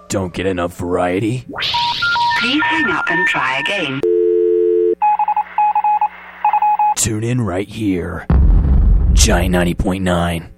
Don't get enough variety? Please hang up and try again. Tune in right here. Giant 90.9.